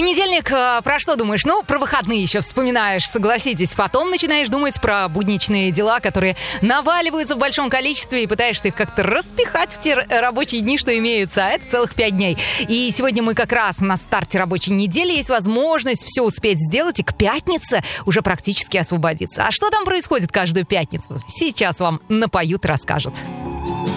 Понедельник, про что думаешь? Ну, про выходные еще вспоминаешь, согласитесь. Потом начинаешь думать про будничные дела, которые наваливаются в большом количестве, и пытаешься их как-то распихать в те рабочие дни, что имеются. А это целых 5 дней. И сегодня мы как раз на старте рабочей недели. Есть возможность все успеть сделать, и к пятнице уже практически освободиться. А что там происходит каждую пятницу? Сейчас вам напоют, расскажут.